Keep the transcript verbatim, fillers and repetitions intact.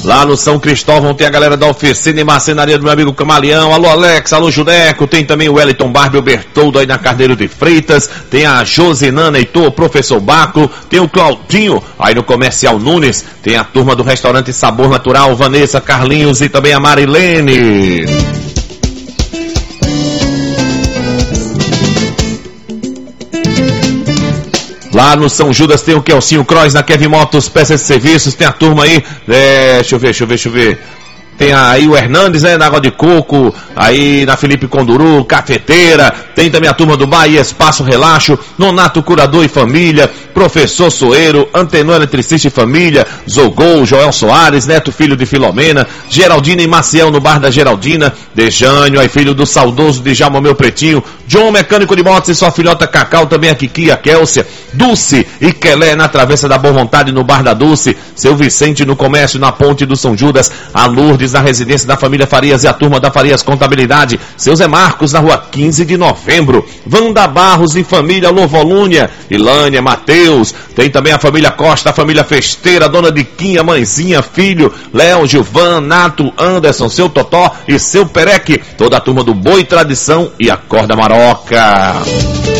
Lá no São Cristóvão tem a galera da oficina e marcenaria do meu amigo Camaleão. Alô Alex, alô Judeco. Tem também o Wellington Barbie, o Bertoldo aí na Carneiro de Freitas. Tem a Josinana Heitor, o professor Baco. Tem o Claudinho aí no Comercial Nunes. Tem a turma do restaurante Sabor Natural, Vanessa, Carlinhos e também a Marilene. Lá no São Judas tem o Kelsinho Cross, na Kevin Motos, peças de serviços, tem a turma aí, é, deixa eu ver, deixa eu ver, deixa eu ver. Tem aí o Hernandes, né, na Água de Coco, aí na Felipe Conduru, Cafeteira, tem também a turma do Bahia, Espaço Relaxo, Nonato Curador e Família, Professor Soeiro, Antenor Eletricista e Família, Zogol, Joel Soares, Neto Filho de Filomena, Geraldina e Maciel no Bar da Geraldina, Dejânio, aí filho do saudoso Djalma Meu Pretinho, John Mecânico de Motos e sua filhota Cacau, também a Kiki e a Kélcia, Dulce e Kelé na Travessa da Boa Vontade no Bar da Dulce, Seu Vicente no Comércio na Ponte do São Judas, a Lourdes na residência da família Farias e a turma da Farias Contabilidade, Seu Zé Marcos na rua quinze de novembro, Wanda Barros e família Lovolúnia, Ilânia, Mateus, tem também a família Costa, a família Festeira, dona de Quinha, mãezinha, filho, Léo, Gilvan, Nato, Anderson, seu Totó e seu Pereque, toda a turma do Boi Tradição e a Corda Maroca.